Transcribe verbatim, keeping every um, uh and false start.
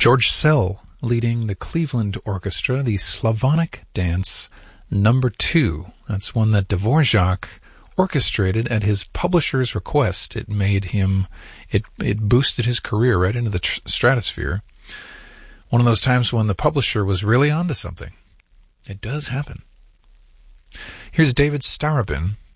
George Szell leading the Cleveland Orchestra, the Slavonic Dance Number Two. That's one that Dvorak orchestrated at his publisher's request. It made him, it it boosted his career right into the tr- stratosphere. One of those times when the publisher was really onto something. It does happen. Here's David Starobin